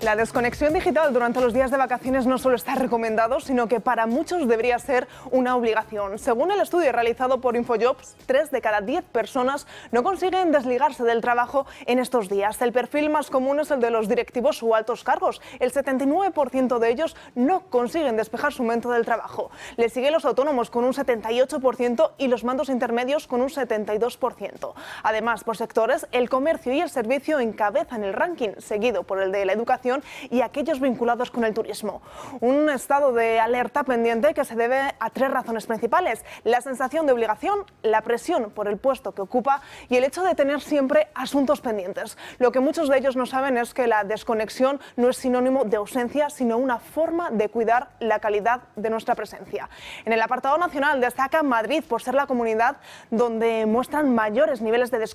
La desconexión digital durante los días de vacaciones no solo está recomendado, sino que para muchos debería ser una obligación. Según el estudio realizado por Infojobs, 3 de cada 10 personas no consiguen desligarse del trabajo en estos días. El perfil más común es el de los directivos o altos cargos. El 79% de ellos no consiguen despejar su mente del trabajo. Le siguen los autónomos con un 78% y los mandos intermedios con un 72%. Además, por sectores, el comercio y el servicio encabezan el ranking, seguido por el de la educación y aquellos vinculados con el turismo. Un estado de alerta pendiente que se debe a 3 razones principales: la sensación de obligación, la presión por el puesto que ocupa y el hecho de tener siempre asuntos pendientes. Lo que muchos de ellos no saben es que la desconexión no es sinónimo de ausencia, sino una forma de cuidar la calidad de nuestra presencia. En el apartado nacional destaca Madrid por ser la comunidad donde muestran mayores niveles de desconexión